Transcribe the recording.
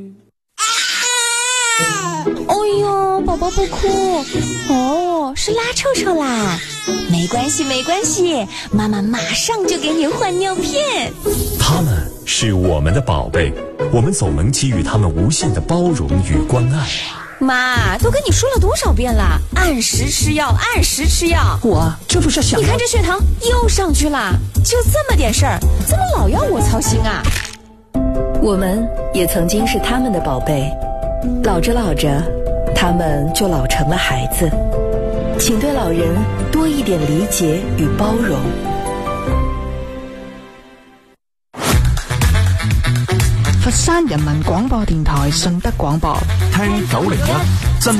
哦呦，宝宝不哭哦，是拉臭臭啦。没关系没关系，妈妈马上就给你换尿片。 他们是我们的宝贝，我们总能给予他们无限的包容与关爱。 妈，都跟你说了多少遍了，按时吃药，按时吃药。 我这不是想…… 你看这血糖又上去了，就这么点事儿，怎么老要我操心啊？ 我们也曾经是他们的宝贝，老着老着，他们就老成了孩子。请对老人多一点理解与包容。 佛山人民廣播電台順德廣播， 聽901真